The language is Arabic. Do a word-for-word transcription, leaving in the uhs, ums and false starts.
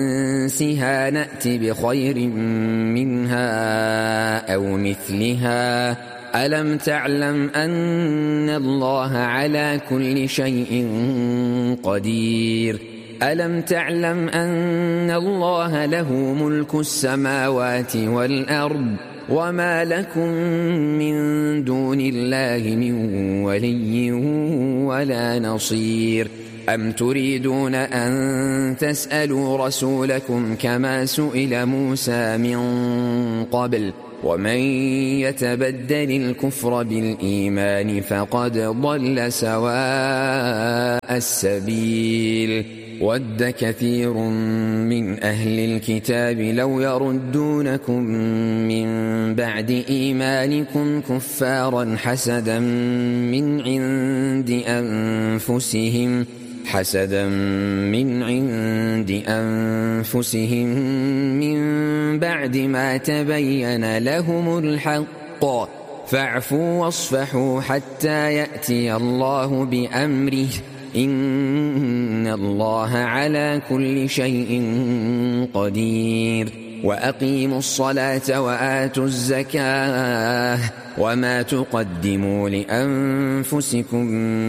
ننسها نأت بخير منها أو مثلها ألم تعلم أن الله على كل شيء قدير ألم تعلم أن الله له ملك السماوات والأرض وما لكم من دون الله من ولي ولا نصير أم تريدون أن تسألوا رسولكم كما سئل موسى من قبل ومن يتبدل الكفر بالإيمان فقد ضل سواء السبيل ود كثير من أهل الكتاب لو يردونكم من بعد إيمانكم كفارا حسدا من عند أنفسهم حسدا من عند أنفسهم من بعد ما تبين لهم الحق فاعفوا واصفحوا حتى يأتي الله بأمره إن الله على كل شيء قدير وأقيموا الصلاة وآتوا الزكاة وما تقدموا لأنفسكم